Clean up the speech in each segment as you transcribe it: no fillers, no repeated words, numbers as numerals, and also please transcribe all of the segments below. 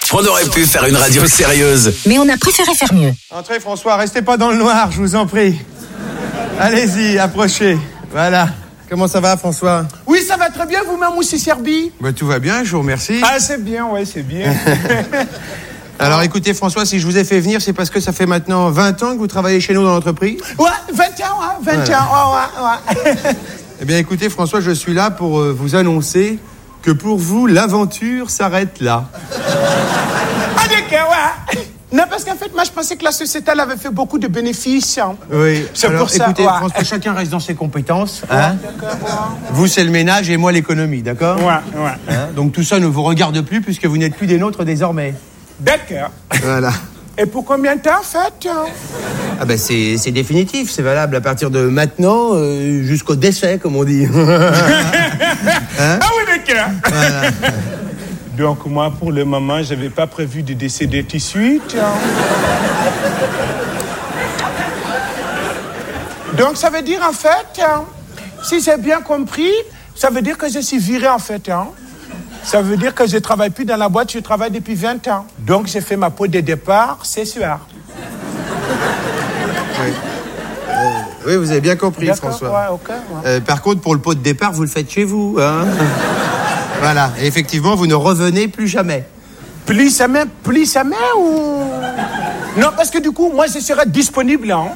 On aurait pu faire une radio sérieuse. Mais on a préféré faire mieux. Entrez François, restez pas dans le noir, je vous en prie. Allez-y, approchez. Voilà. Comment ça va François? Oui, ça va très bien, vous-même aussi, Serbi? Bah, tout va bien, je vous remercie. Ah, c'est bien, ouais, c'est bien. Alors écoutez François, si je vous ai fait venir, c'est parce que ça fait maintenant 20 ans que vous travaillez chez nous dans l'entreprise? Ouais, 20 ans, ouais, 20 ans, ouais. Eh bien écoutez François, je suis là pour vous annoncer que pour vous, l'aventure s'arrête là. Ah, d'accord, ouais. Non, parce qu'en fait, moi, je pensais que la société, elle avait fait beaucoup de bénéfices. Hein. Oui, c'est alors, pour ça. Écoutez, ouais. François, chacun reste dans ses compétences. Ouais, hein. d'accord, ouais. Vous, c'est le ménage et moi, l'économie, d'accord? Ouais. Hein, donc tout ça ne vous regarde plus puisque vous n'êtes plus des nôtres désormais. D'accord. Voilà. Et pour combien de temps, en fait? Ah ben c'est définitif, c'est valable à partir de maintenant jusqu'au décès, comme on dit. Hein? Ah oui, d'accord. Voilà. Donc moi, pour le moment, je n'avais pas prévu de décéder tout de suite. Hein. Donc ça veut dire, en fait, hein, si j'ai bien compris, ça veut dire que je suis viré, en fait. Hein. Ça veut dire que je ne travaille plus dans la boîte, je travaille depuis 20 ans. Donc j'ai fait ma peau de départ ce soir. Oui. Oui, vous avez bien compris, d'accord, François. Ouais, ok, ouais. Par contre, pour le pot de départ, vous le faites chez vous. Hein. Voilà, et effectivement, vous ne revenez plus jamais. Plus jamais ou... Non, parce que du coup, moi, je serai disponible. Hein.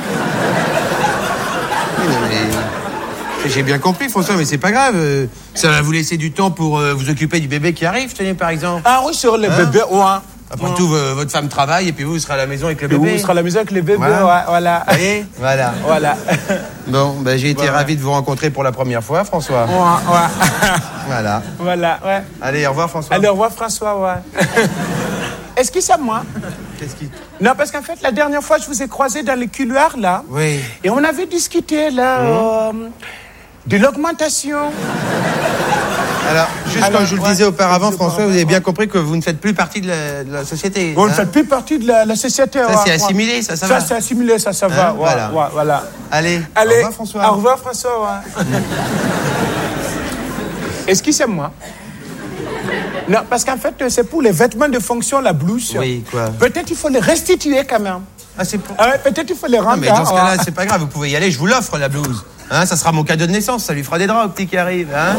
Oui, non, mais... J'ai bien compris, François, mais c'est pas grave. Ça va vous laisser du temps pour vous occuper du bébé qui arrive, tenez, par exemple. Ah oui, sur le bébé, ouais. Après tout, votre femme travaille et puis vous serez à la maison avec le bébé. Vous serez à la maison avec le bébé, voilà. Ouais, voilà. Voyez, voilà. Voilà. Bon, ben, j'ai été ravi de vous rencontrer pour la première fois, François. Ouais. Voilà. Voilà, ouais. Allez, au revoir, François. Allez, au revoir, François, ouais. Est-ce que c'est moi? Qu'est-ce qui... Non, parce qu'en fait, la dernière fois, je vous ai croisé dans les couloirs, là. Oui. Et on avait discuté, là, de l'augmentation. Alors, juste comme je vous le disais auparavant, François, vous avez bien compris que vous ne faites plus partie de la société. Vous ne faites plus partie de la société. Ça, c'est assimilé, ça va. Ça, c'est assimilé, ça va. Voilà. Voilà. Allez, au revoir, François. Au revoir, François, ouais. Est-ce que c'est moi? Non, parce qu'en fait, c'est pour les vêtements de fonction, la blouse. Oui, quoi. Peut-être il faut les restituer, quand même. Ah, c'est pour... Ouais, peut-être il faut les rendre. Non, mais dans ce cas-là, c'est pas grave, vous pouvez y aller, je vous l'offre, la blouse. Hein, ça sera mon cadeau de naissance, ça lui fera des draps au petit qui arrive. Hein.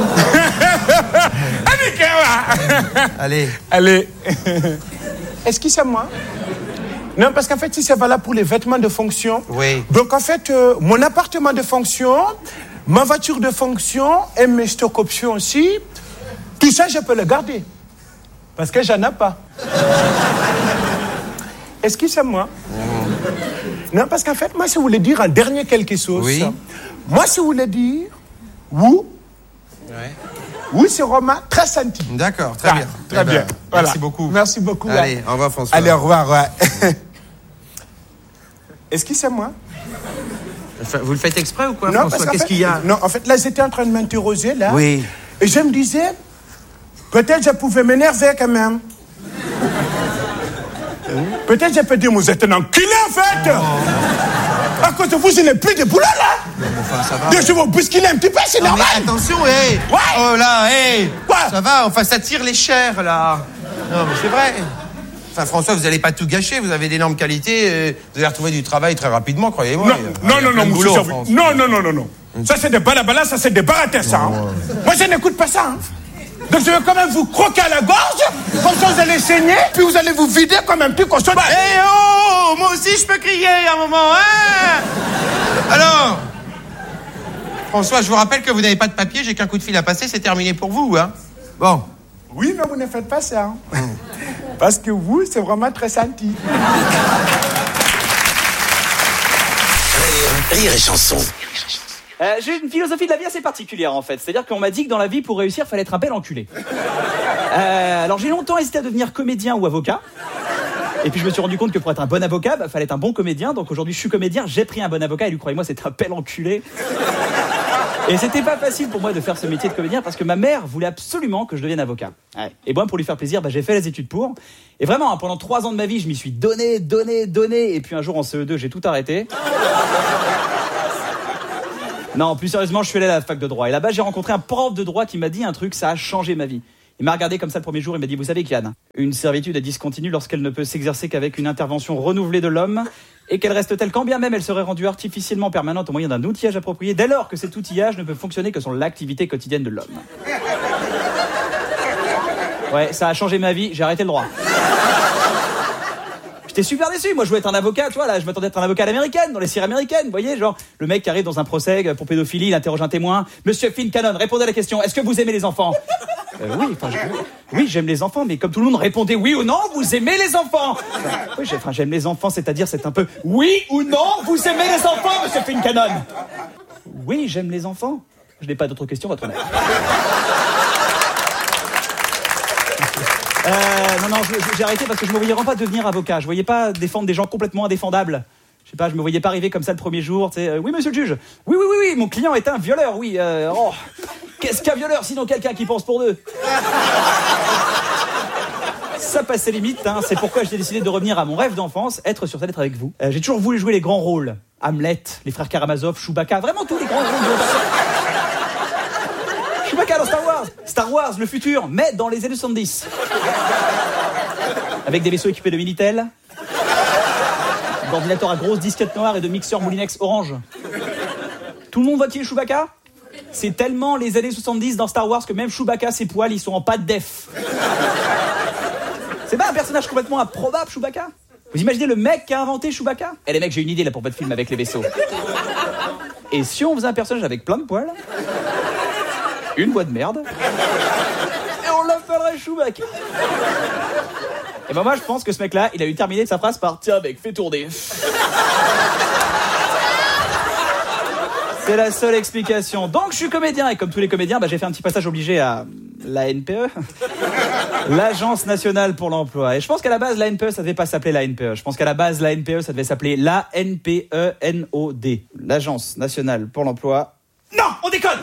Allez. Est-ce que c'est moi? Non, parce qu'en fait, si c'est valable pour les vêtements de fonction. Oui. Donc, en fait, mon appartement de fonction, ma voiture de fonction et mes stock options aussi, tout ça, je peux le garder. Parce que j'en ai pas. Est-ce que c'est moi? Non, parce qu'en fait, moi, si vous voulez dire un dernier quelque chose, oui. Moi, si vous voulez dire, oui, c'est Romain, très senti. D'accord, très bien. Très bien. Voilà. Merci beaucoup. Merci beaucoup. Allez, au revoir, François. Allez, au revoir, ouais. Est-ce que c'est moi? Enfin, vous le faites exprès ou quoi, Non, François? Qu'est-ce qu'il y a? Non, en fait, là, j'étais en train de m'interroger, là. Oui. Et je me disais, peut-être je pouvais m'énerver quand même. Peut-être je peux dire, vous êtes un enculé, en fait. À cause de vous, je n'ai plus de boulot, là. Enfin, ça va. Je vais vous bousculer un petit peu, c'est normal. Mais attention, hé. Ouais. Oh là, hé. Quoi? Ça va, enfin, ça tire les chairs, là. Non, mais c'est vrai. Enfin, François, vous n'allez pas tout gâcher, vous avez d'énormes qualités, vous allez retrouver du travail très rapidement, croyez-moi. Non, monsieur Servit. Non. Ça, c'est des balabala, ça, c'est des baratés, ça. Hein. Moi, je n'écoute pas ça. Hein. Donc, je vais quand même vous croquer à la gorge, comme ça, vous allez saigner, puis vous allez vous vider comme un petit cochon. Eh oh, moi aussi, je peux crier à un moment, hein. Alors, François, je vous rappelle que vous n'avez pas de papier, j'ai qu'un coup de fil à passer, c'est terminé pour vous, hein. Bon. Oui, mais vous ne faites pas ça. Hein. Parce que vous, c'est vraiment très senti. Rire et chanson. J'ai une philosophie de la vie assez particulière, en fait. C'est-à-dire qu'on m'a dit que dans la vie, pour réussir, fallait être un bel enculé. Alors j'ai longtemps hésité à devenir comédien ou avocat. Et puis je me suis rendu compte que pour être un bon avocat, fallait être un bon comédien. Donc aujourd'hui, je suis comédien, j'ai pris un bon avocat. Et lui, croyez-moi, c'est un bel enculé. Et c'était pas facile pour moi de faire ce métier de comédien parce que ma mère voulait absolument que je devienne avocat. Ouais. Et moi, pour lui faire plaisir, j'ai fait les études pour. Et vraiment, hein, pendant 3 ans de ma vie, je m'y suis donné. Et puis un jour, en CE2, j'ai tout arrêté. Non, plus sérieusement, je suis allé à la fac de droit. Et là-bas, j'ai rencontré un prof de droit qui m'a dit un truc, ça a changé ma vie. Il m'a regardé comme ça le premier jour, il m'a dit, vous savez Kian, une servitude est discontinue lorsqu'elle ne peut s'exercer qu'avec une intervention renouvelée de l'homme et qu'elle reste telle quand bien même elle serait rendue artificiellement permanente au moyen d'un outillage approprié dès lors que cet outillage ne peut fonctionner que sur l'activité quotidienne de l'homme. Ouais, ça a changé ma vie, j'ai arrêté le droit. J'étais super déçu, moi je voulais être un avocat, tu vois, là, je m'attendais à être un avocat à l'américaine, dans les séries américaines, vous voyez, genre, le mec qui arrive dans un procès pour pédophilie, il interroge un témoin, Monsieur Fincannon, répondez à la question, est-ce que vous aimez les enfants ? Oui, j'aime les enfants, mais comme tout le monde répondait oui ou non, vous aimez les enfants ? Oui, j'aime les enfants, c'est-à-dire c'est un peu oui ou non, vous aimez les enfants, Monsieur Fincannon ? Oui, j'aime les enfants. Je n'ai pas d'autres questions, votre honneur. Non, j'ai arrêté parce que je me voyais vraiment pas devenir avocat. Je voyais pas défendre des gens complètement indéfendables. Je sais pas, je me voyais pas arriver comme ça le premier jour. Tu sais, oui, monsieur le juge. Oui, mon client est un violeur. Oui. Qu'est-ce qu'un violeur sinon quelqu'un qui pense pour deux ? Ça passait limite. Hein. C'est pourquoi j'ai décidé de revenir à mon rêve d'enfance, être sur scène, être avec vous. J'ai toujours voulu jouer les grands rôles. Hamlet, les frères Karamazov, Chewbacca, vraiment tous les grands rôles. Chewbacca dans Star Wars. Star Wars, le futur, mais dans les années 70. Avec des vaisseaux équipés de Minitel, d'ordinateurs à grosses disquettes noires et de mixeurs Moulinex orange. Tout le monde voit qui est Chewbacca ? C'est tellement les années 70 dans Star Wars que même Chewbacca, ses poils, ils sont en pâte def. C'est pas un personnage complètement improbable, Chewbacca ? Vous imaginez le mec qui a inventé Chewbacca ? Eh les mecs, j'ai une idée là pour votre film avec les vaisseaux. Et si on faisait un personnage avec plein de poils, une voix de merde, et on l'appellerait Chewbacca. Et ben moi je pense que ce mec-là, il a eu terminé sa phrase par tiens mec, fais tourner. C'est la seule explication. Donc je suis comédien et comme tous les comédiens, j'ai fait un petit passage obligé à l'ANPE, l'Agence nationale pour l'emploi. Et je pense qu'à la base l'ANPE ça devait pas s'appeler l'ANPE. Je pense qu'à la base l'ANPE ça devait s'appeler l'ANPENOD, l'Agence nationale pour l'emploi. Non, on déconne.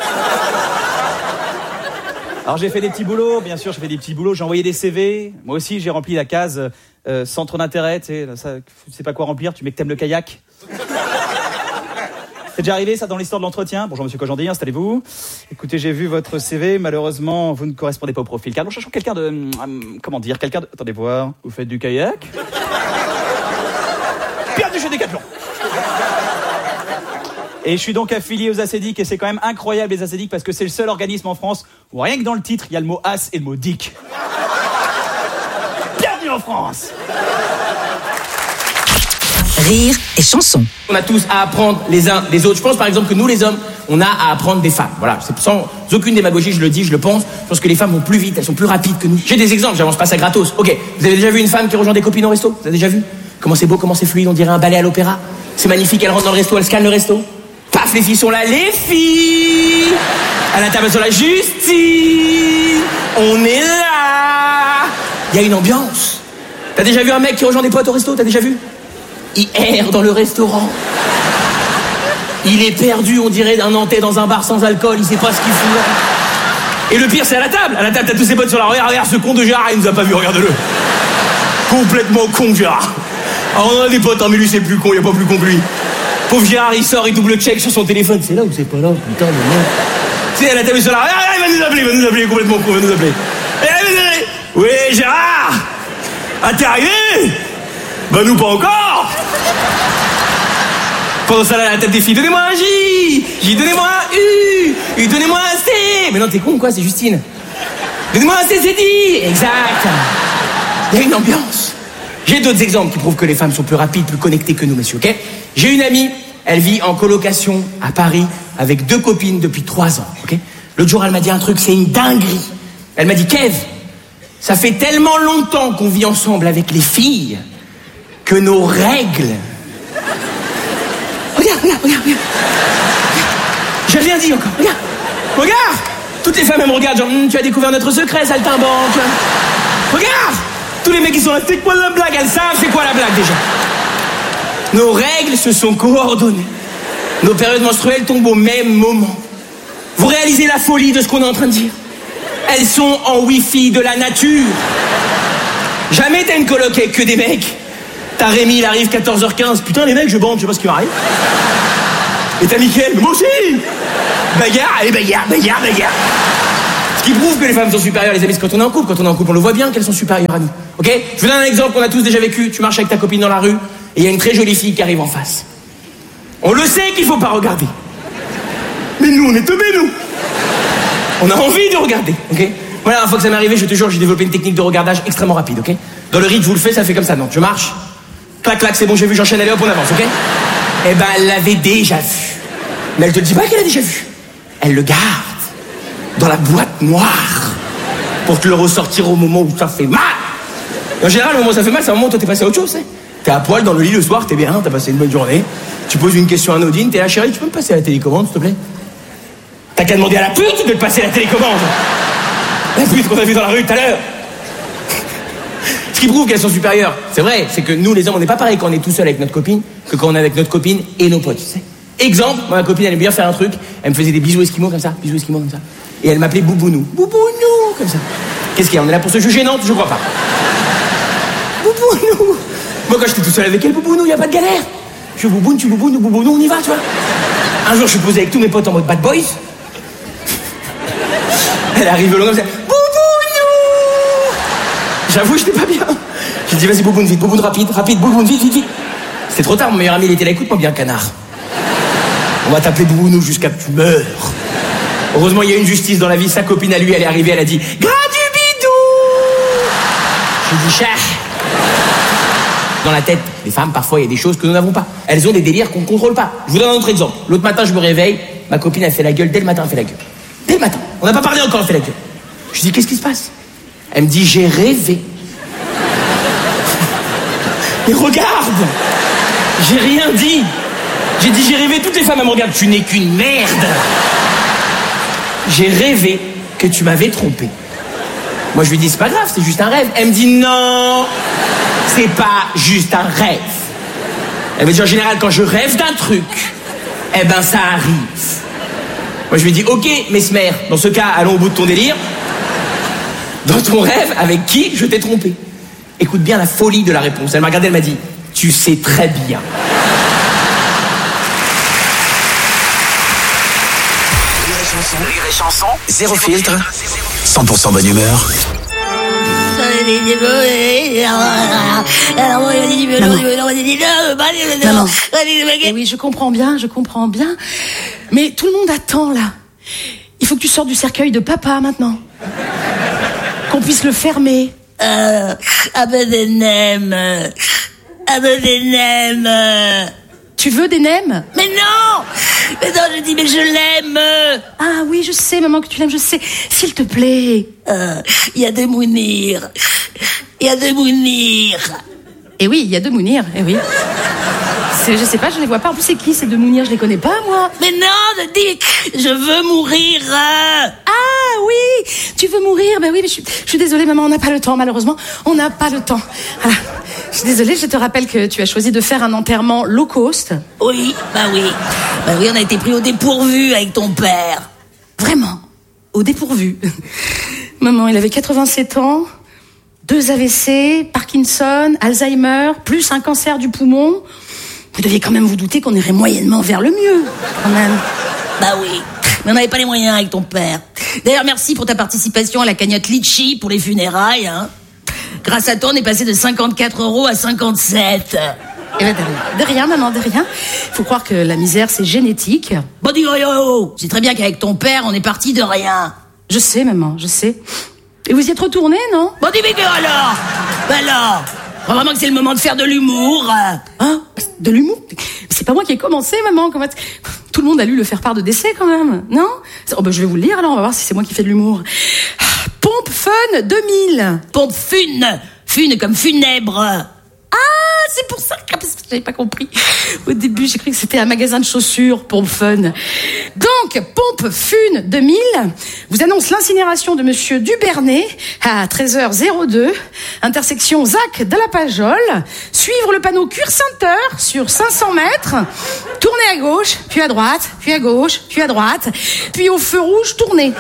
Alors j'ai fait des petits boulots, bien sûr, j'ai envoyé des CV. Moi aussi, j'ai rempli la case centre d'intérêt, tu sais, ça, tu sais pas quoi remplir, tu mets que t'aimes le kayak. C'est déjà arrivé ça dans l'histoire de l'entretien. Bonjour monsieur Kojandi, installez-vous. Écoutez, j'ai vu votre CV, malheureusement, vous ne correspondez pas au profil. Car nous cherchons quelqu'un de... Attendez voir, vous faites du kayak ? Perdu chez Decathlon. Et je suis donc affilié aux Acédiques et c'est quand même incroyable les Acédiques parce que c'est le seul organisme en France où rien que dans le titre il y a le mot as et le mot dick. Bienvenue en France. Rire et chanson. On a tous à apprendre les uns des autres. Je pense par exemple que nous les hommes, on a à apprendre des femmes. Voilà, c'est sans aucune démagogie, je le dis, je le pense. Je pense que les femmes vont plus vite, elles sont plus rapides que nous. J'ai des exemples, j'avance pas ça gratos. Ok, vous avez déjà vu une femme qui rejoint des copines au resto ? Vous avez déjà vu ? Comment c'est beau, comment c'est fluide, on dirait un ballet à l'opéra. C'est magnifique, elle rentre dans le resto, elle scanne le resto. Paf, les filles sont là, les filles. À la table sur la justice. On est là. Il y a une ambiance. T'as déjà vu un mec qui rejoint des potes au resto ? T'as déjà vu ? Il erre dans le restaurant. Il est perdu, on dirait un Nantais dans un bar sans alcool, il sait pas ce qu'il fout là. Et le pire, c'est à la table. À la table, t'as tous ses potes sur la... Regarde, ce con de Gérard, il nous a pas vu, regardez-le. Complètement con, Gérard. Alors on a des potes, hein, mais lui c'est plus con, il y a pas plus con que lui. Pauvre Gérard, il sort, il double check sur son téléphone. C'est là ou c'est pas là, putain de merde. C'est à la table sur la... Il va nous appeler, complètement con, il va nous appeler. Oui, Gérard. Ah, t'es arrivé ? Bah nous pas encore. Pendant ça, là, à la tête des filles, donnez-moi un J, donnez-moi un U, donnez-moi un C. Mais non, t'es con ou quoi, c'est Justine. Donnez-moi un C, c'est dit. Exact. Il y a une ambiance. J'ai d'autres exemples qui prouvent que les femmes sont plus rapides, plus connectées que nous, messieurs, ok ? J'ai une amie, elle vit en colocation à Paris avec 2 copines depuis 3 ans, ok ? L'autre jour, elle m'a dit un truc, c'est une dinguerie. Elle m'a dit, Kev, ça fait tellement longtemps qu'on vit ensemble avec les filles que nos règles... Regarde. J'ai rien dit encore, regarde. Toutes les femmes, elles me regardent, genre, tu as découvert notre secret, saltimbanque. Regarde. Tous les mecs qui sont là, c'est quoi la blague ? Elles savent c'est quoi la blague déjà. Nos règles se sont coordonnées. Nos périodes menstruelles tombent au même moment. Vous réalisez la folie de ce qu'on est en train de dire ? Elles sont en wifi de la nature. Jamais t'as une coloc avec que des mecs. T'as Rémi, il arrive 14h15. Putain, les mecs, je bande, je sais pas ce qui m'arrive. Et t'as Mickaël, moi aussi. Bagarre, allez, bagarre. Ce qui prouve que les femmes sont supérieures, les amis, c'est quand on est en couple. Quand on est en couple, on le voit bien qu'elles sont supérieures à nous. Ok? Je vous donne un exemple qu'on a tous déjà vécu. Tu marches avec ta copine dans la rue et il y a une très jolie fille qui arrive en face. On le sait qu'il faut pas regarder. Mais nous, on est teubés, nous. On a envie de regarder, ok? Voilà, une fois que ça m'est arrivé, je te jure, j'ai développé une technique de regardage extrêmement rapide, ok? Dans le rythme, je vous le fais, ça fait comme ça, non? Je marche, clac, clac, c'est bon, j'ai vu, j'enchaîne, allez hop, on avance, ok? Eh ben, elle l'avait déjà vu. Mais elle te dit pas qu'elle a déjà vu. Elle le garde dans la boîte noire pour te le ressortir au moment où ça fait mal. En général, au moment où ça fait mal, c'est au moment où toi t'es passé à autre chose, c'est. T'es à poil dans le lit le soir, t'es bien, t'as passé une bonne journée. Tu poses une question anodine, t'es là, chérie, tu peux me passer la télécommande, s'il te plaît? T'as qu'à demander à la pute de te passer la télécommande. La pute qu'on a vue dans la rue tout à l'heure. Ce qui prouve qu'elles sont supérieures. C'est vrai, c'est que nous, les hommes, on n'est pas pareil quand on est tout seul avec notre copine que quand on est avec notre copine et nos potes, tu sais. Exemple, moi, ma copine, elle aime bien faire un truc. Elle me faisait des bisous esquimaux comme ça, Et elle m'appelait Boubounou. Boubounou, comme ça. Qu'est-ce qu'il y a? On est là pour se juger? Non, je crois pas. Boubounou. Moi, quand j'étais tout seul avec elle, Boubounou, y a pas de galère. Je bouboune, tu boubounes, nous boubounou, on y va, tu vois. Un jour, je suis posé avec tous mes potes en mode bad boys. Elle arrive au long comme ça. Boubounou. J'avoue, j'étais pas bien. J'ai dit, vas-y, bouboune vite, bouboune rapide, bouboune vite. C'était trop tard, mon meilleur ami, il était là, écoute-moi bien, canard. On va t'appeler Boubounou jusqu'à que tu meurs. Heureusement, il y a une justice dans la vie. Sa copine à lui, elle est arrivée, elle a dit, gras du bidou. J'ai dit, cher. Dans la tête, les femmes, parfois, il y a des choses que nous n'avons pas. Elles ont des délires qu'on ne contrôle pas. Je vous donne un autre exemple. L'autre matin, je me réveille, ma copine, elle fait la gueule. Dès le matin, elle fait la gueule. Dès le matin. On n'a pas parlé encore, elle fait la gueule. Je dis, qu'est-ce qui se passe? Elle me dit, j'ai rêvé. Mais regarde! J'ai rien dit. J'ai dit, j'ai rêvé, toutes les femmes, elles me regardent. Tu n'es qu'une merde. J'ai rêvé que tu m'avais trompé. Moi, je lui dis, c'est pas grave, c'est juste un rêve. Elle me dit, non, c'est pas juste un rêve. Elle me dit, en général, quand je rêve d'un truc, eh ben, ça arrive. Moi, je lui dis, ok, Mesmer, dans ce cas, allons au bout de ton délire. Dans ton rêve, avec qui je t'ai trompé? Écoute bien la folie de la réponse. Elle m'a regardé, elle m'a dit, tu sais très bien. Rire et chanson, zéro filtre, 100% bonne humeur. Maman. Oui, je comprends bien. Mais tout le monde attend, là. Il faut que tu sortes du cercueil de papa, maintenant. Qu'on puisse le fermer. Des nems. Tu veux des nems? Mais non, je dis, mais je l'aime. Ah oui, je sais, maman, que tu l'aimes, je sais. S'il te plaît. Il y a des Mounir. Eh oui, il y a deux Mounir, eh oui. Je sais pas, je les vois pas. En plus, c'est qui ces deux Mounir? Je les connais pas, moi. Mais non, je dis, je veux mourir. Ah oui, tu veux mourir? Ben oui, mais je suis désolée, maman, on n'a pas le temps, malheureusement. On n'a pas le temps. Voilà. Je suis désolée, je te rappelle que tu as choisi de faire un enterrement low cost. Oui, bah oui, on a été pris au dépourvu avec ton père. Vraiment, au dépourvu. Maman, il avait 87 ans, 2 AVC, Parkinson, Alzheimer, plus un cancer du poumon. Vous deviez quand même vous douter qu'on irait moyennement vers le mieux, quand même. Bah oui, mais on n'avait pas les moyens avec ton père. D'ailleurs, merci pour ta participation à la cagnotte Litchi pour les funérailles, hein. Grâce à toi, on est passé de 54 € à 57. Eh ben, de rien, maman, de rien. Faut croire que la misère, c'est génétique. Bon, dis, oh. C'est très bien qu'avec ton père, on est parti de rien. Je sais, maman, je sais. Et vous y êtes retourné, non? Bon, dis, mais alors. Faut vraiment que c'est le moment de faire de l'humour. Hein? De l'humour? C'est pas moi qui ai commencé, maman. Comment... Tout le monde a lu Le Faire-part de décès, quand même. Non? Je vais vous le lire, alors, on va voir si c'est moi qui fais de l'humour. Pompe Fun 2000. Pompe Fun comme funèbre. Ah, c'est pour ça que j'avais pas compris. Au début, j'ai cru que c'était un magasin de chaussures, Pompe Fun. Donc, Pompe Fun 2000 vous annonce l'incinération de monsieur Dubernay à 13h02, intersection Zac de la Pajole. Suivre le panneau Cure-Sainteur sur 500 mètres. Tournez à gauche, puis à droite, puis à gauche, puis à droite. Puis au feu rouge, tournez.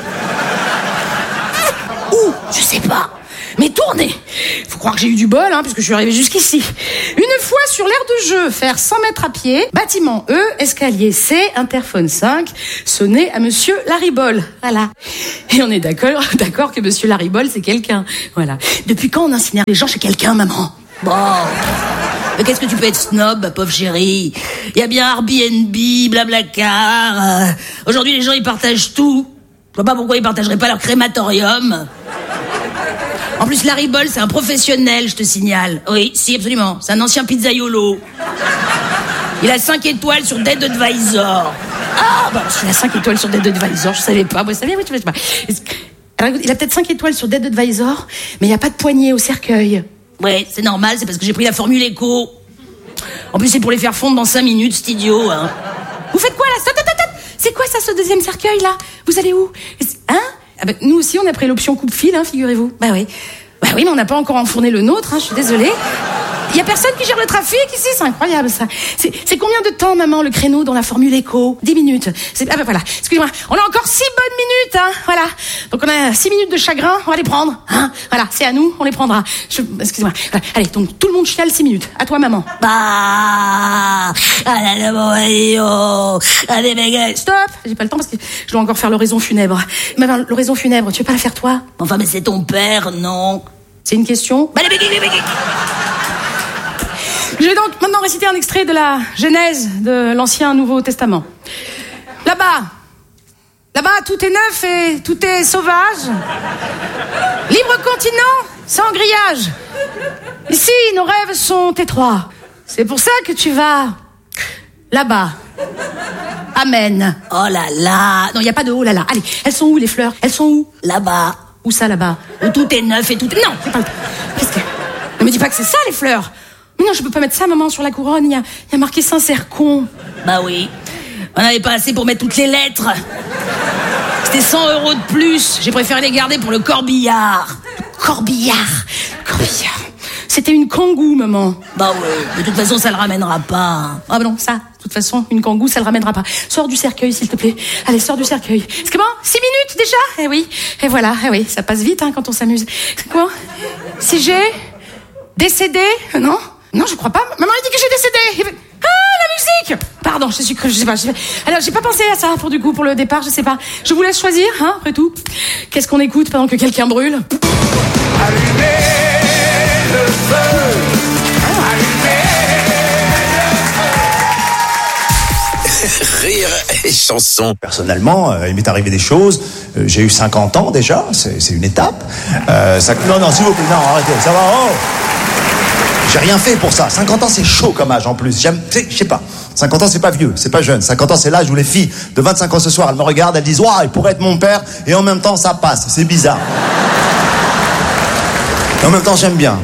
Où? Je sais pas. Mais tournez. Faut croire que j'ai eu du bol, puisque je suis arrivée jusqu'ici. Une fois sur l'aire de jeu, faire 100 mètres à pied, bâtiment E, escalier C, interphone 5, sonner à monsieur Laribol. Voilà. Et on est d'accord que monsieur Laribol, c'est quelqu'un. Voilà. Depuis quand on incinère les gens chez quelqu'un, maman? Bon. Mais qu'est-ce que tu peux être snob, pauvre chérie? Il y a bien Airbnb, Blablacar. Aujourd'hui, les gens, ils partagent tout. Je vois pas pourquoi ils partageraient pas leur crématorium. En plus, Larry Boll, c'est un professionnel, je te signale. Oui, si, absolument. C'est un ancien pizzaiolo. Il a 5 étoiles sur Dead Advisor. Ah, bah, il a 5 étoiles sur Dead Advisor, je savais pas. Moi, je savais, oui, tu sais pas. Alors, il a peut-être 5 étoiles sur Dead Advisor, mais il n'y a pas de poignée au cercueil. Ouais, c'est normal, c'est parce que j'ai pris la formule éco. En plus, c'est pour les faire fondre dans 5 minutes, c'est idiot, hein. Vous faites quoi, là? Stop. C'est quoi, ça, ce deuxième cercueil, là? Vous allez où? Hein? Ah bah, nous aussi, on a pris l'option coupe-fil, hein, figurez-vous. Bah oui, mais on n'a pas encore enfourné le nôtre, hein, je suis désolée. Il y a personne qui gère le trafic ici, c'est incroyable, ça. C'est combien de temps, maman, le créneau dans la formule éco? 10 minutes. Ah bah voilà, excusez-moi, on a encore 6 bonnes minutes, hein, voilà. Donc on a 6 minutes de chagrin, on va les prendre, hein. Voilà, c'est à nous, on les prendra. Excusez-moi. Voilà. Allez, donc tout le monde chiale 6 minutes. À toi, maman. Bah, allez, mes gars. Stop, j'ai pas le temps parce que je dois encore faire l'oraison funèbre. Maman, l'oraison funèbre, tu veux pas la faire, toi? Enfin, mais c'est ton père, non? C'est une question? Bah, les Je vais donc maintenant réciter un extrait de la Genèse de l'Ancien Nouveau Testament. Là-bas, tout est neuf et tout est sauvage. Libre continent, sans grillage. Ici, nos rêves sont étroits. C'est pour ça que tu vas là-bas. Amen. Oh là là. Non, il n'y a pas de oh là là. Allez, elles sont où les fleurs? Elles sont où? Là-bas. Où ça, là-bas? Où tout est neuf et tout est... Non, c'est pas... Qu'est-ce que... Ne me dis pas que c'est ça, les fleurs. Mais non, je peux pas mettre ça, maman, sur la couronne. Il y a marqué Saint-Cercon. Bah oui. On n'avait pas assez pour mettre toutes les lettres. C'était 100 € de plus. J'ai préféré les garder pour le corbillard. Corbillard. C'était une kangou, maman. Bah ouais. De toute façon, ça le ramènera pas. Ah bah non, ça, de toute façon, une kangou, ça le ramènera pas. Sors du cercueil, s'il te plaît. Allez, sors du cercueil. C'est comment? 6 minutes déjà? Eh oui. Et voilà, eh oui, ça passe vite, hein, quand on s'amuse. C'est quoi? Si j'ai décédé? Non, je crois pas. Maman a dit que j'ai décédé. Ah, la musique! Pardon, je sais pas. Alors, j'ai pas pensé à ça pour le départ, je sais pas. Je vous laisse choisir, hein, après tout. Qu'est-ce qu'on écoute pendant que quelqu'un brûle? Allumez le feu! Rire et chanson. Personnellement, il m'est arrivé des choses. J'ai eu 50 ans déjà, c'est une étape. Non, s'il vous plaît, non, arrêtez, ça va. Oh. J'ai rien fait pour ça. 50 ans, c'est chaud comme âge en plus. Je sais pas. 50 ans, c'est pas vieux, c'est pas jeune. 50 ans, c'est l'âge où les filles de 25 ans ce soir, elles me regardent, elles disent « Waouh, il pourrait être mon père » et en même temps, ça passe. C'est bizarre. Et en même temps, j'aime bien.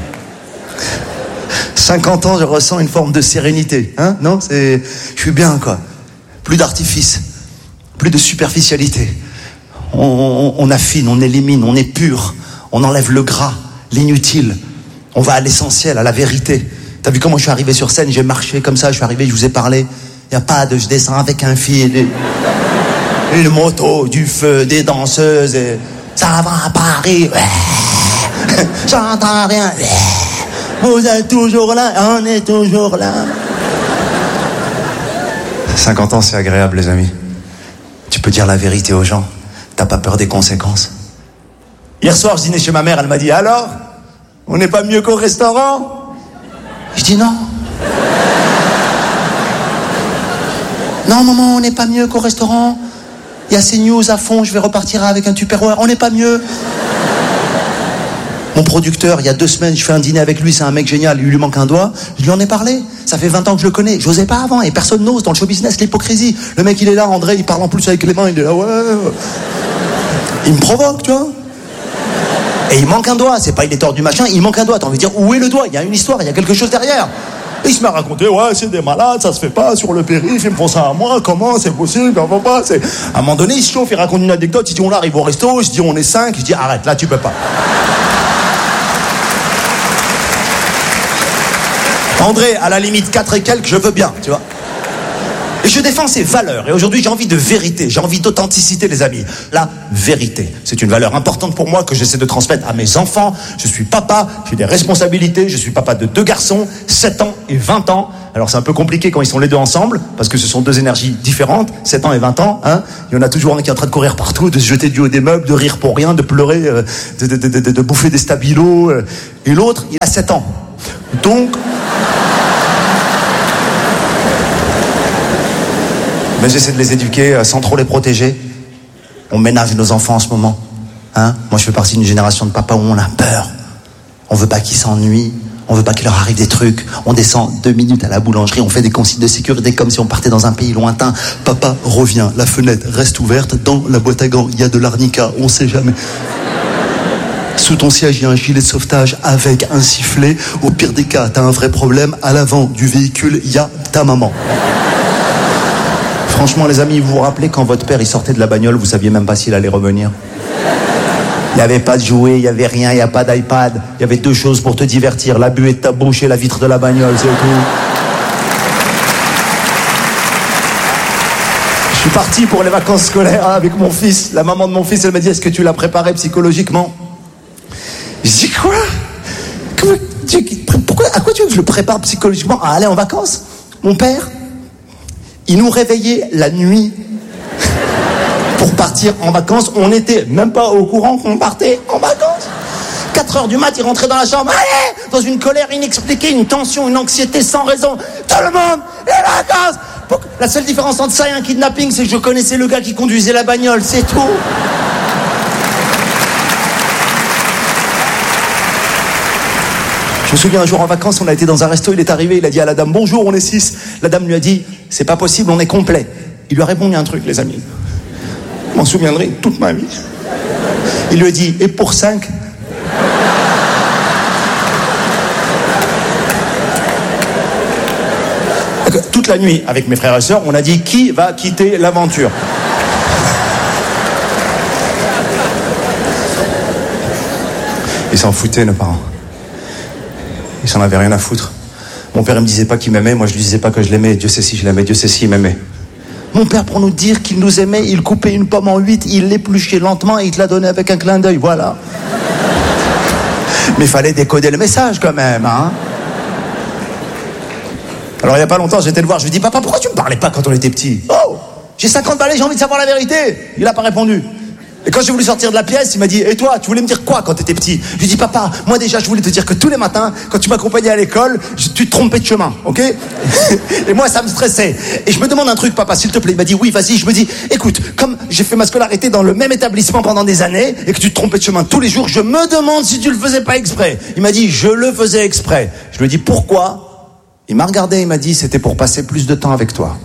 50 ans, je ressens une forme de sérénité. Hein? Non, je suis bien, quoi. Plus d'artifice, plus de superficialité. On affine, on élimine, on épure, on enlève le gras, l'inutile. On va à l'essentiel, à la vérité. T'as vu comment je suis arrivé sur scène? J'ai marché comme ça, je suis arrivé, je vous ai parlé. Y a pas de je descends avec un fil, une moto, du feu, des danseuses. Et ça va à Paris. J'entends rien. Vous êtes toujours là, on est toujours là. 50 ans, c'est agréable, les amis. Tu peux dire la vérité aux gens. T'as pas peur des conséquences. Hier soir, je dînais chez ma mère, elle m'a dit « Alors, on n'est pas mieux qu'au restaurant ?» Je dis « Non. » Non, maman, on n'est pas mieux qu'au restaurant. Il y a CNews à fond, je vais repartir avec un Tupperware. On n'est pas mieux. Mon producteur, il y a 2 semaines, je fais un dîner avec lui, c'est un mec génial, il lui manque un doigt. Je lui en ai parlé. Ça fait 20 ans que je le connais. J'osais pas avant et personne n'ose dans le show business, l'hypocrisie. Le mec, il est là, André, il parle en plus avec les mains, il est là, ouais. Il me provoque, tu vois. Et il manque un doigt, c'est pas il est tordu machin, il manque un doigt. T'as envie de dire, où est le doigt? Il y a une histoire, il y a quelque chose derrière. Et il se met à raconter, ouais, c'est des malades, ça se fait pas sur le périph', ils me font ça à moi, comment, c'est possible, on peut pas, c'est... À un moment donné, il se chauffe, il raconte une anecdote, il dit, on arrive au resto, je dis, on est 5, je dis, arrête, là, tu peux pas. André, à la limite 4 et quelques, je veux bien, tu vois. Et je défends ces valeurs. Et aujourd'hui, j'ai envie de vérité, j'ai envie d'authenticité, les amis. La vérité, c'est une valeur importante pour moi que j'essaie de transmettre à mes enfants. Je suis papa, j'ai des responsabilités. Je suis papa de 2 garçons, 7 ans et 20 ans. Alors c'est un peu compliqué quand ils sont les deux ensemble, parce que ce sont 2 énergies différentes, 7 ans et 20 ans. Hein. Il y en a toujours un qui est en train de courir partout, de se jeter du haut des meubles, de rire pour rien, de pleurer, de bouffer des stabilos. Et l'autre, il a 7 ans. Donc... Mais j'essaie de les éduquer sans trop les protéger. On ménage nos enfants en ce moment. Hein? Moi, je fais partie d'une génération de papas où on a peur. On veut pas qu'ils s'ennuient. On veut pas qu'il leur arrive des trucs. On descend 2 minutes à la boulangerie. On fait des consignes de sécurité comme si on partait dans un pays lointain. Papa revient. La fenêtre reste ouverte. Dans la boîte à gants, il y a de l'arnica. On sait jamais. Sous ton siège, il y a un gilet de sauvetage avec un sifflet. Au pire des cas, t'as un vrai problème. À l'avant du véhicule, il y a ta maman. Franchement, les amis, vous vous rappelez quand votre père il sortait de la bagnole, vous saviez même pas s'il allait revenir. Il n'y avait pas de jouets, il n'y avait rien, il n'y a pas d'iPad. Il y avait 2 choses pour te divertir, la buée de ta bouche et la vitre de la bagnole, c'est tout. Je suis parti pour les vacances scolaires avec mon fils. La maman de mon fils, elle m'a dit, est-ce que tu l'as préparé psychologiquement? Je dis quoi? Pourquoi, à quoi tu veux que je le prépare psychologiquement à aller en vacances? Mon père, il nous réveillait la nuit pour partir en vacances. On n'était même pas au courant qu'on partait en vacances. 4h du mat, il rentrait dans la chambre. Allez, dans une colère inexpliquée, une tension, une anxiété sans raison. Tout le monde est vacances. La seule différence entre ça et un kidnapping, c'est que je connaissais le gars qui conduisait la bagnole, c'est tout. Je me souviens un jour en vacances, on a été dans un resto, il est arrivé, il a dit à la dame, bonjour, on est 6. La dame lui a dit, c'est pas possible, on est complet. Il lui a répondu un truc, les amis. Je m'en souviendrai toute ma vie. Il lui a dit, et pour 5? Toute la nuit, avec mes frères et sœurs, on a dit, qui va quitter l'aventure? Ils s'en foutaient, nos parents. Ils s'en avaient rien à foutre. Mon père, il me disait pas qu'il m'aimait, moi je lui disais pas que je l'aimais. Dieu sait si je l'aimais, Dieu sait si il m'aimait. Mon père, pour nous dire qu'il nous aimait, il coupait une pomme en 8, il l'épluchait lentement et il te la donnait avec un clin d'œil, voilà. Mais il fallait décoder le message quand même, hein. Alors il y a pas longtemps, j'étais le voir, je lui dis, papa, pourquoi tu me parlais pas quand on était petits? Oh, j'ai 50 balais, j'ai envie de savoir la vérité. Il a pas répondu. Et quand j'ai voulu sortir de la pièce, il m'a dit, et toi, tu voulais me dire quoi quand t'étais petit? Je lui dis, papa, moi déjà, je voulais te dire que tous les matins, quand tu m'accompagnais à l'école, tu te trompais de chemin, ok? Et moi, ça me stressait. Et je me demande un truc, papa, s'il te plaît. Il m'a dit, oui, vas-y. Je me dis, écoute, comme j'ai fait ma scolarité dans le même établissement pendant des années, et que tu te trompais de chemin tous les jours, je me demande si tu le faisais pas exprès. Il m'a dit, je le faisais exprès. Je lui ai dit, pourquoi? Il m'a regardé, il m'a dit, c'était pour passer plus de temps avec toi.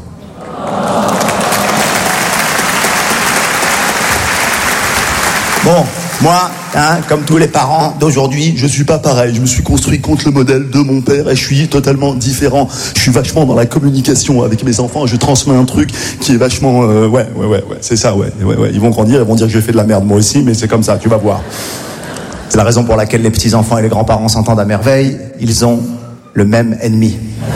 Bon, moi, comme tous les parents d'aujourd'hui, je suis pas pareil. Je me suis construit contre le modèle de mon père et je suis totalement différent. Je suis vachement dans la communication avec mes enfants. Je transmets un truc qui est vachement... Ouais, c'est ça, ouais. Ils vont grandir, ils vont dire que j'ai fait de la merde moi aussi, mais c'est comme ça, tu vas voir. C'est la raison pour laquelle les petits-enfants et les grands-parents s'entendent à merveille. Ils ont le même ennemi.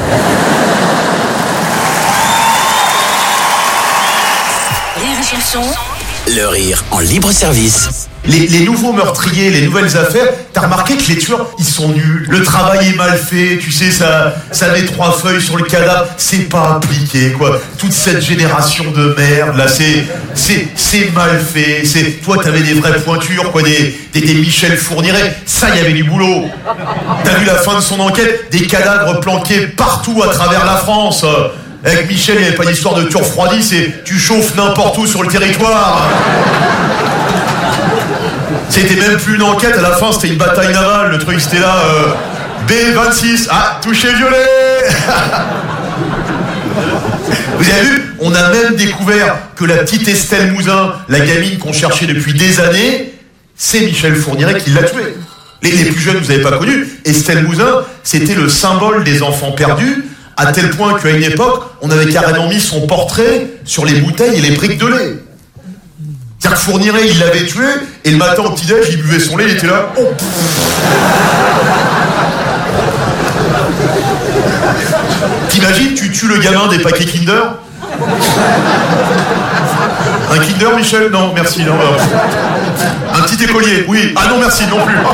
Rire et chanson. Le rire en libre service. Les nouveaux meurtriers, les nouvelles affaires, t'as remarqué que les tueurs, ils sont nuls. Le travail est mal fait, tu sais, ça met 3 feuilles sur le cadavre, c'est pas appliqué, quoi. Toute cette génération de merde, là, c'est mal fait. Toi, t'avais des vraies pointures, quoi, des Michel Fourniret. Ça, il y avait du boulot. T'as vu la fin de son enquête? Des cadavres planqués partout à travers la France. Avec Michel, il n'y avait pas d'histoire de tueur refroidi, c'est tu chauffes n'importe où sur le territoire. C'était même plus une enquête, à la fin c'était une bataille navale, le truc c'était là, B26, touché violet. Vous avez vu, on a même découvert que la petite Estelle Mouzin, la gamine qu'on cherchait depuis des années, c'est Michel Fourniret qui l'a tuée. Les plus jeunes, vous n'avez pas connu, Estelle Mouzin, c'était le symbole des enfants perdus, à tel point qu'à une époque, on avait carrément mis son portrait sur les bouteilles et les briques de lait. C'est-à-dire que Fourniret, il l'avait tué, et le matin au petit-déj, il buvait son lait, il était là. Oh. T'imagines, tu tues le gamin des paquets Kinder, Kinder, Michel? Non, merci, non. Un petit écolier, oui. Ah non, merci, non plus.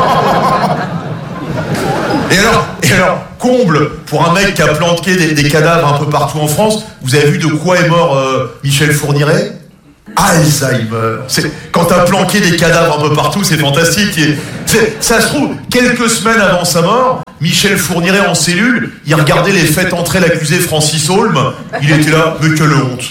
Et alors, comble, pour un mec qui a planqué des cadavres un peu partout en France, vous avez vu de quoi est mort Michel Fourniret? Alzheimer. Quand t'as planqué des cadavres un peu partout, c'est fantastique. Ça se trouve, quelques semaines avant sa mort, Michel Fourniret en cellule, il regardait les faits entrer l'accusé Francis Holm. Il était là, mais quelle honte.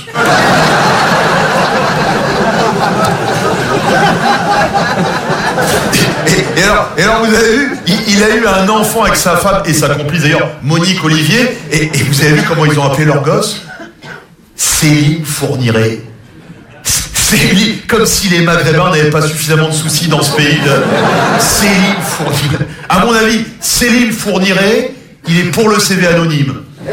Et alors vous avez vu, il a eu un enfant avec sa femme et sa complice d'ailleurs, Monique Olivier, et vous avez vu comment ils ont appelé leur gosse? Céline Fourniret. Céline, comme si les Maghrébins n'avaient pas suffisamment de soucis dans ce pays. Céline Fourniret. À mon avis, Céline Fourniret, il est pour le CV anonyme.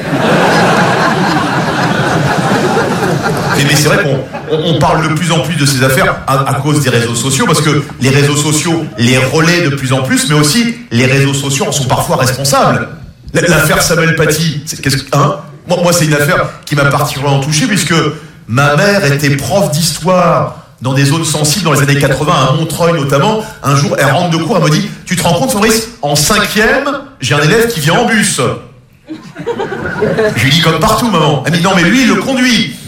Mais c'est vrai qu'on parle de plus en plus de ces affaires à cause des réseaux sociaux, parce que les réseaux sociaux les relaient de plus en plus, mais aussi les réseaux sociaux en sont parfois responsables. L'affaire Samuel Paty, moi c'est une affaire qui m'a particulièrement touché, puisque ma mère était prof d'histoire dans des zones sensibles dans les années 80, à Montreuil notamment. Un jour, elle rentre de cours, elle me dit: tu te rends compte, Fabrice, en 5e, j'ai un élève qui vient en bus. Je lui dis: comme partout, maman. Elle me dit: non, mais lui, il le conduit.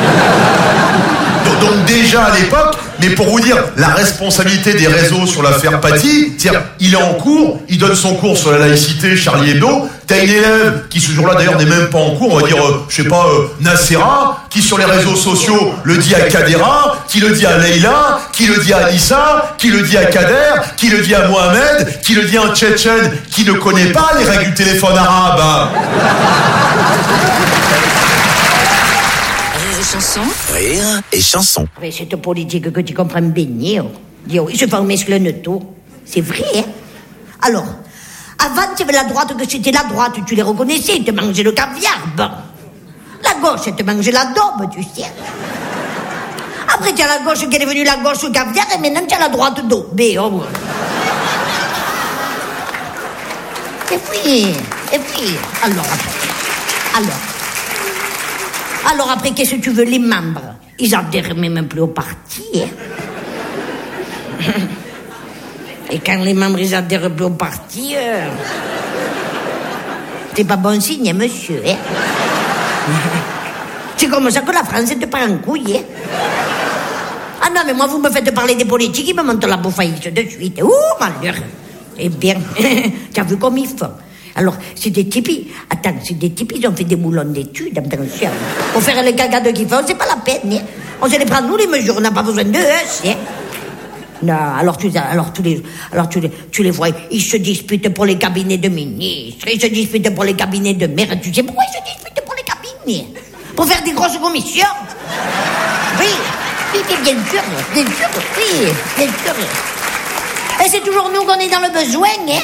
Donc déjà à l'époque, mais pour vous dire la responsabilité des réseaux sur l'affaire Paty, c'est-à-dire il est en cours, il donne son cours sur la laïcité, Charlie Hebdo, t'as une élève qui ce jour-là d'ailleurs n'est même pas en cours, on va dire, Nacera, qui sur les réseaux sociaux le dit à Kadera, qui le dit à Leïla, qui le dit à Anissa, qui le dit à Kader, qui le dit à Mohamed, qui le dit à un Tchétchène qui ne connaît pas les règles du téléphone arabe. Rire et chanson. Mais cette politique que tu comprends bien, ils se font mescler tout. C'est vrai, hein? Alors, avant, tu avais la droite, que c'était la droite, tu les reconnaissais, ils te mangeaient le caviar. Bon. La gauche, elle te mangeait la daube, tu sais. Après, tu as la gauche qui est devenue la gauche caviar, et maintenant, tu as la droite daube. Oh. Et puis, alors après, qu'est-ce que tu veux, les membres? Ils adhèrent même plus au parti. Hein? Et quand les membres, ils adhèrent plus au parti, c'est pas bon signe, monsieur. Hein? C'est comme ça que la France te prend en couille. Hein? Ah non, mais moi, vous me faites parler des politiques, ils me montent la bouffaïsse de suite. Ouh, malheur. Eh bien, tu as vu comme ils font. Alors, c'est des types, ils ont fait des moulons d'études, attention. Pour faire les cagades qu'ils font, c'est pas la peine, hein. On se les prend, nous, les mesures, on n'a pas besoin d'eux, hein. Non, alors tu les vois, ils se disputent pour les cabinets de ministres, ils se disputent pour les cabinets de maires. Tu sais pourquoi ils se disputent pour les cabinets? Pour faire des grosses commissions. Oui, bien sûr, oui, bien sûr. Et c'est toujours nous qu'on est dans le besoin, hein.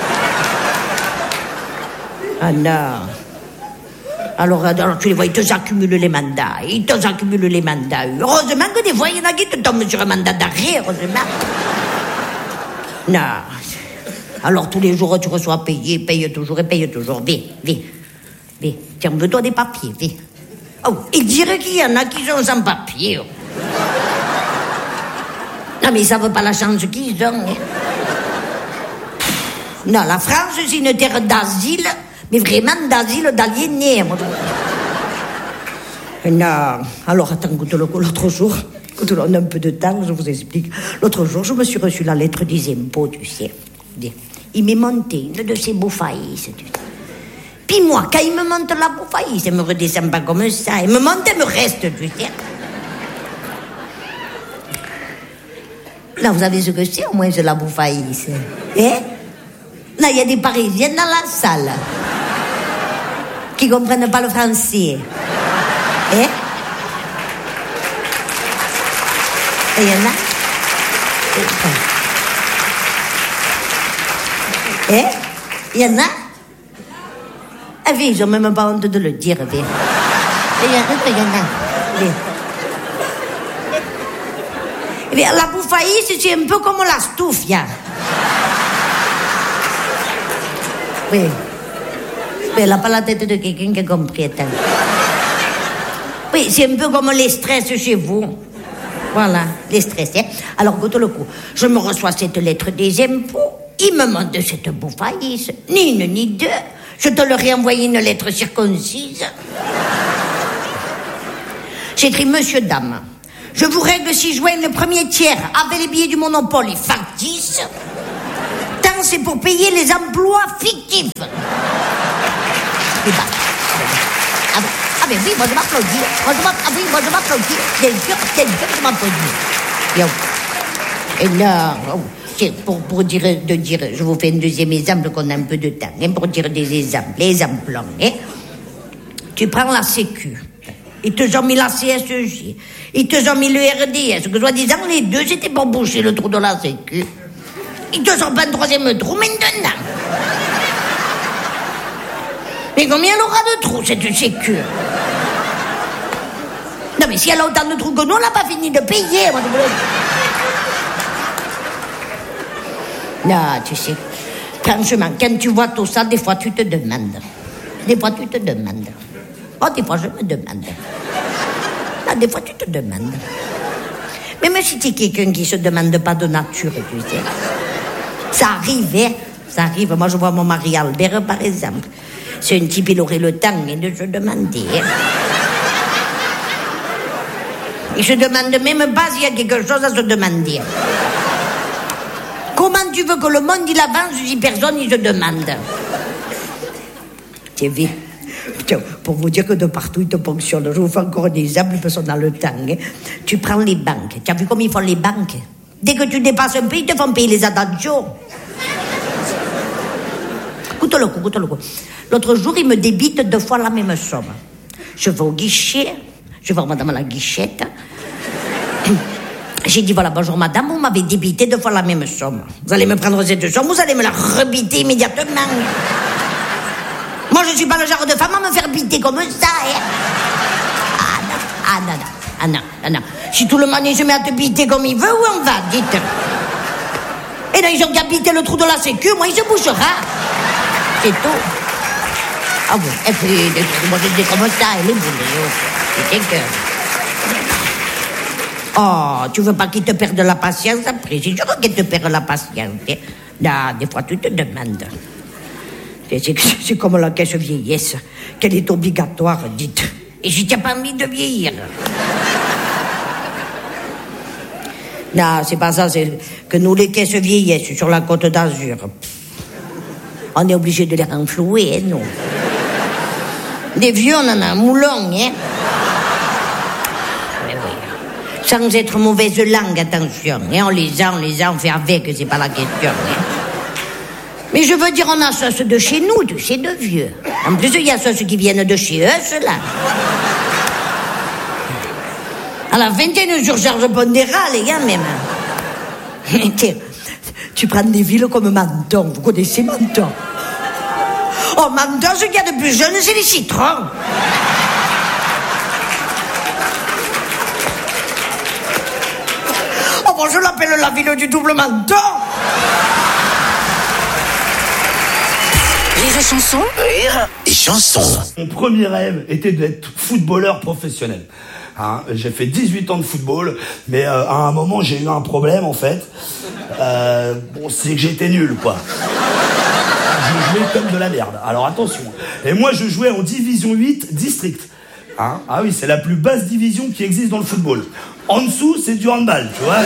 Ah non. Alors tu les vois, ils t'accumulent les mandats. Heureusement que des fois, il y en a qui te tombent sur un mandat d'arrêt, heureusement. Non. Alors tous les jours, tu reçois paye toujours. Viens, tiens, veux-toi des papiers, viens. Oh, il dirait qu'il y en a qui sont sans papier. Oh. Non, mais ils savent pas la chance qu'ils ont. Hein. Non, la France, c'est une terre d'asile. Mais vraiment d'asile d'aliénés. Non. Alors, attends, l'autre jour, on a un peu de temps, je vous explique. L'autre jour, je me suis reçu la lettre des impôts, tu sais. Il m'est monté une de ces bouffaïs. Puis moi, quand il me monte la bouffaïs, il me redescend pas comme ça. Il me monte et me reste, tu sais. Là, vous savez ce que c'est, au moins, c'est la bouffaïs. Hein? Là, il y a des Parisiennes dans la salle qui ne comprennent pas le français. Hein? Et il y en a? Hein? Il y en a? Ah oui, ils n'ont même pas honte de le dire. Il y en a. La bouffaïs, c'est un peu comme la stoufia. Oui. Mais elle n'a pas la tête de quelqu'un qui a compris. Oui, c'est un peu comme les stress chez vous. Voilà, les stressés. Alors, goûte le coup. Je me reçois cette lettre des impôts. Ils me mandent cette bouffaïs. Ni une, ni deux. Je te leur ai envoyé une lettre circoncise. J'écris, monsieur, dame, je vous règle si juin le premier tiers avec les billets du Monopole et factice. Tant c'est pour payer les emplois fictifs. Et bah, ah ben oui, moi je m'applaudis. Moi je m'applaudis. Bien sûr, je m'applaudis. Et là, pour dire, je vous fais un deuxième exemple qu'on a un peu de temps, hein, pour dire des exemples, les exemples. Hein. Tu prends la Sécu, ils te ont mis la CSEJ, ils te ont mis le RDS, que soi-disant les deux c'était pour boucher le trou de la Sécu. Ils te ont pas un troisième trou maintenant. Mais combien elle aura de trous, cette Sécu? Non mais si elle a autant de trous que nous, on n'a pas fini de payer. Moi, non, tu sais, franchement, quand tu vois tout ça, des fois tu te demandes. Oh, des fois je me demande. Non, des fois tu te demandes. Même si tu es quelqu'un qui se demande pas de nature, tu sais. Ça arrive. Moi, je vois mon mari Albert, par exemple. C'est un type, il aurait le temps de se demander. Il se demande même pas s'il y a quelque chose à se demander. Comment tu veux que le monde il avance si personne il se demande? Tu vu? Pour vous dire que de partout il te fonctionne. Je vous fais encore un exemple parce qu'on a le temps. Hein. Tu prends les banques. Tu as vu comment ils font les banques? Dès que tu dépasses un peu, ils te font payer les adagios. Goûte le coup. L'autre jour, il me débite 2 fois la même somme. Je vais au guichet. Je vais voir madame à la guichette. J'ai dit, voilà, bonjour madame, vous m'avez débité 2 fois la même somme. Vous allez me prendre cette somme, vous allez me la rebiter immédiatement. Moi, je ne suis pas le genre de femme à me faire biter comme ça. Ah non. Si tout le monde se met à te biter comme il veut, où on va, dites? Et là, ils ont qu'à biter le trou de la Sécu, moi, il se bouchera. C'est tout. Ah bon, et puis, moi, je dis comme ça, elle est boulée. C'est que... Oh, tu veux pas qu'il te perde la patience après? C'est sûr qu'il te perd la patience. Là, des fois, tu te demandes. C'est comme la caisse vieillesse, qu'elle est obligatoire, dites. Et si tu n'as pas envie de vieillir. Non, c'est pas ça, c'est que nous, les caisses vieillesse sur la Côte d'Azur, on est obligé de les renflouer, hein, nous. Des vieux, on en a un moulon, hein. Sans être mauvaise langue, attention. Hein, on les a, on fait avec, c'est pas la question. Hein. Mais je veux dire, on a ceux de chez nous, tu sais, de vieux. En plus, il y a ceux qui viennent de chez eux, ceux-là. À la vingtaine de surcharge pondérale, les gars, même. Tu prends des villes comme Menton. Vous connaissez Menton? Oh, Menton, ce qu'il y a de plus jeune, c'est les citrons. Oh, bon, je l'appelle la ville du double Menton. Rire et chanson. Rire et chanson. Mon premier rêve était d'être footballeur professionnel. Hein, j'ai fait 18 ans de football, mais à un moment j'ai eu un problème en fait. Bon, c'est que j'étais nul, quoi. Je jouais comme de la merde. Alors attention. Et moi je jouais en division 8 district. Hein, ah oui, c'est la plus basse division qui existe dans le football. En dessous, c'est du handball, tu vois.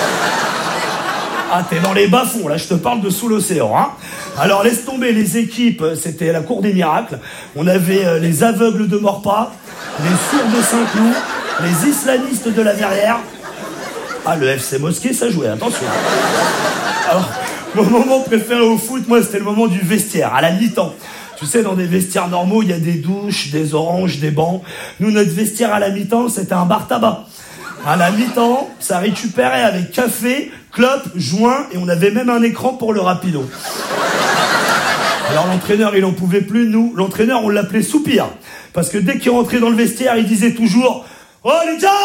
Ah, t'es dans les bas-fonds, là, je te parle de sous l'océan, hein. Alors, laisse tomber les équipes, c'était la cour des miracles. On avait les aveugles de Morpas, les sourds de Saint-Cloud, les islamistes de la Verrière. Ah, le FC Mosquée, ça jouait, attention. Alors, mon moment préféré au foot, moi, c'était le moment du vestiaire, à la mi-temps. Tu sais, dans des vestiaires normaux, il y a des douches, des oranges, des bancs. Nous, notre vestiaire à la mi-temps, c'était un bar tabac. À la mi-temps, ça récupérait avec café, clope, joint, et on avait même un écran pour le rapido. Alors l'entraîneur, il en pouvait plus, nous. L'entraîneur, on l'appelait Soupir. Parce que dès qu'il rentrait dans le vestiaire, il disait toujours « Oh les gars !»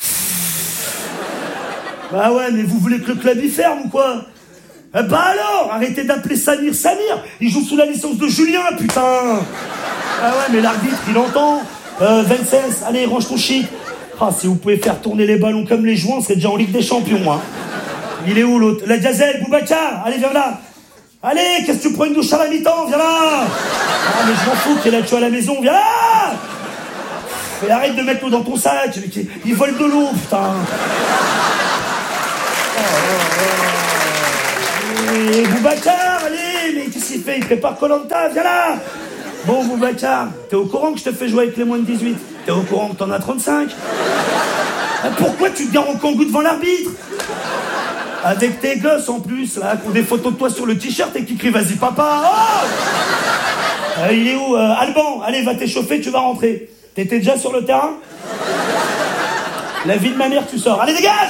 Bah ouais, mais vous voulez que le club y ferme ou quoi? Bah alors, arrêtez d'appeler Samir. Il joue sous la licence de Julien, putain. Ah ouais, mais l'arbitre, il entend. 26, allez, range ton shit. Ah, si vous pouvez faire tourner les ballons comme les joints, c'est déjà en Ligue des Champions, hein. Il est où l'autre? La Gazelle, Boubacar, allez, viens là. Allez, qu'est-ce que tu prends une douche à la mi-temps? Viens là. Ah, mais je m'en fous qu'il a tué à la maison, viens là. Et arrête de mettre l'eau dans ton sac, il vole de l'eau, putain. Et Boubacar, allez, mais qu'est-ce qu'il fait? Il prépare Koh-Lanta, viens là. Bon, Boubacar, t'es au courant que je te fais jouer avec les moins de 18? T'es au courant que t'en as 35? Pourquoi tu te gares en kangou devant l'arbitre? Avec tes gosses en plus, là, qui ont des photos de toi sur le t-shirt et qui crient vas-y papa. Oh, il est où Alban, allez, va t'échauffer, tu vas rentrer. T'étais déjà sur le terrain? La vie de ma mère, tu sors. Allez, dégage!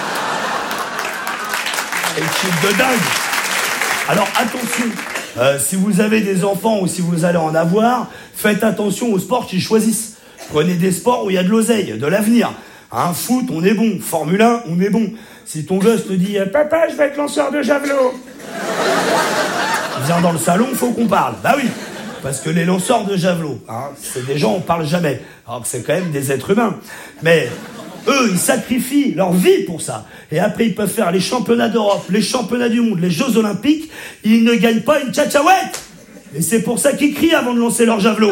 Équipe de dingue. Alors attention, si vous avez des enfants ou si vous allez en avoir, faites attention aux sports qu'ils choisissent. Prenez des sports où il y a de l'oseille, de l'avenir. Hein, foot, on est bon. Formule 1, on est bon. Si ton gosse te dit « Papa, je vais être lanceur de javelot », viens dans le salon, faut qu'on parle. Bah oui, parce que les lanceurs de javelot, hein, c'est des gens, on parle jamais. Alors que c'est quand même des êtres humains. Mais eux, ils sacrifient leur vie pour ça. Et après, ils peuvent faire les championnats d'Europe, les championnats du monde, les Jeux Olympiques. Ils ne gagnent pas une tchatchaouette. Et c'est pour ça qu'ils crient avant de lancer leur javelot.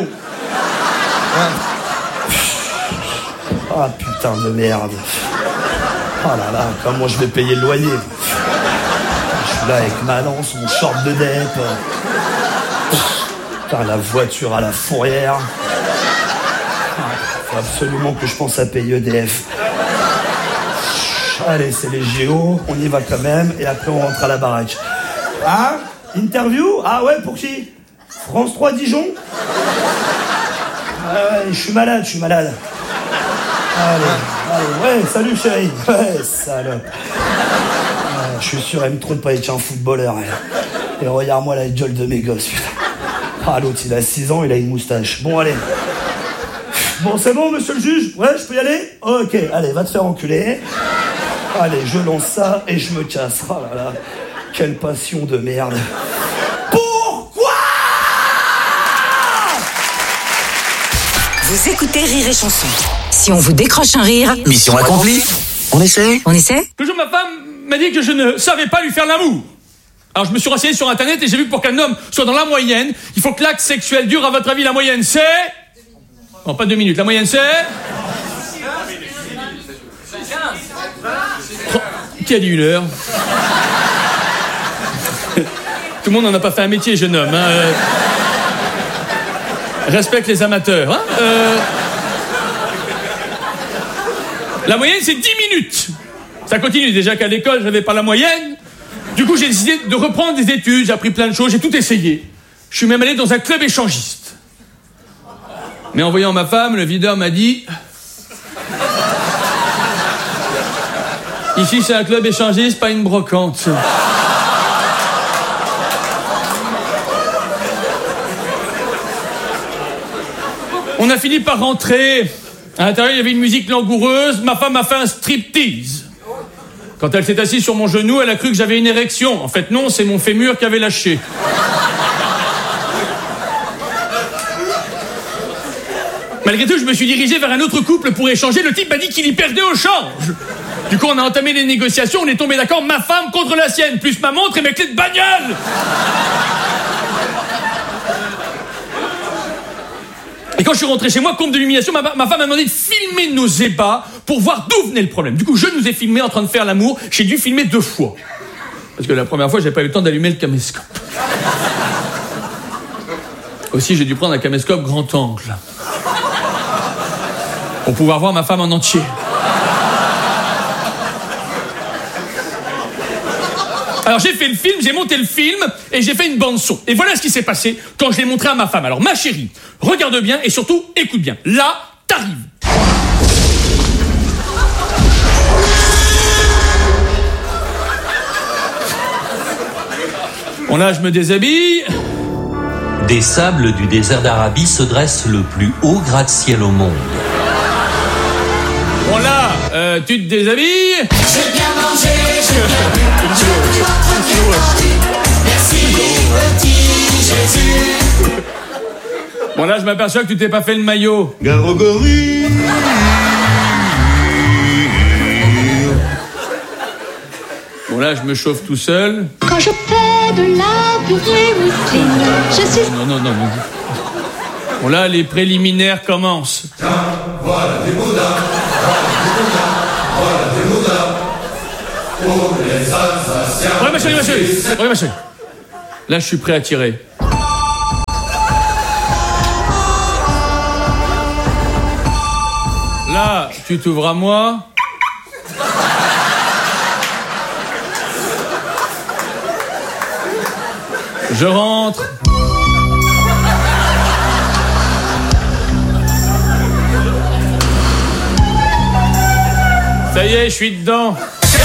Ah, putain de merde. Oh là là, comment je vais payer le loyer? Je suis là avec ma lance, mon short de dep. Putain, la voiture à la fourrière. Faut absolument que je pense à payer EDF. Allez, c'est les JO, on y va quand même, et après on rentre à la baraque. Hein? Interview? Ah ouais, pour qui? France 3 Dijon? Ouais, je suis malade. Allez, ouais, salut chérie. Ouais, salope. Je suis sûr, elle me trompe pas avec un footballeur. Et regarde-moi la gueule de mes gosses, putain. Ah, l'autre, il a 6 ans, il a une moustache. Bon, allez. Bon, c'est bon, monsieur le juge? Ouais, je peux y aller? Ok, allez, va te faire enculer. Allez, je lance ça et je me casse. Oh là là, quelle passion de merde. Pourquoi? Vous écoutez Rire et Chanson. Si on vous décroche un rire... Mission accomplie. On essaie? Le jour, ma femme m'a dit que je ne savais pas lui faire l'amour. Alors je me suis renseigné sur internet et j'ai vu que pour qu'un homme soit dans la moyenne, il faut que l'acte sexuel dure, à votre avis, la moyenne c'est... Non, pas 2 minutes, la moyenne c'est... Qui a dit 1 heure? Tout le monde n'en a pas fait un métier, jeune homme. Hein. Respecte les amateurs. Hein. La moyenne, c'est 10 minutes. Ça continue. Déjà qu'à l'école, j'avais pas la moyenne. Du coup, j'ai décidé de reprendre des études. J'ai appris plein de choses. J'ai tout essayé. Je suis même allé dans un club échangiste. Mais en voyant ma femme, le videur m'a dit... Ici, c'est un club échangiste, pas une brocante. On a fini par rentrer. À l'intérieur, il y avait une musique langoureuse. Ma femme a fait un striptease. Quand elle s'est assise sur mon genou, elle a cru que j'avais une érection. En fait, non, c'est mon fémur qui avait lâché. Malgré tout, je me suis dirigé vers un autre couple pour échanger. Le type m'a dit qu'il y perdait au change. Du coup, on a entamé les négociations. On est tombé d'accord, ma femme contre la sienne, plus ma montre et mes clés de bagnole. Et quand je suis rentré chez moi, comble de l'humiliation, ma femme m'a demandé de filmer nos ébats pour voir d'où venait le problème. Du coup, je nous ai filmés en train de faire l'amour. J'ai dû filmer 2 fois. Parce que la première fois, j'avais pas eu le temps d'allumer le caméscope. Aussi, j'ai dû prendre un caméscope grand angle. Pour pouvoir voir ma femme en entier. Alors j'ai fait le film, j'ai monté le film et j'ai fait une bande son. Et voilà ce qui s'est passé quand je l'ai montré à ma femme. Alors ma chérie, regarde bien et surtout écoute bien. Là, t'arrives. Bon là, je me déshabille. Des sables du désert d'Arabie se dresse le plus haut gratte-ciel au monde. Bon là, tu te déshabilles. J'ai bien mangé, j'ai bien bu, j'ai du ventre qui grandit. Merci petit Jésus. Bon là, je m'aperçois que tu t'es pas fait le maillot. Garogori. Bon, là, je me chauffe tout seul. Quand je fais de la purée mousseline, je suis... Non. Bon, là, les préliminaires commencent. Voilà des boudins, voilà des boudins, pour les Alsaciens. Oui, monsieur. Là, je suis prêt à tirer. Là, tu t'ouvres à moi. Je rentre. Ça y est, je suis dedans.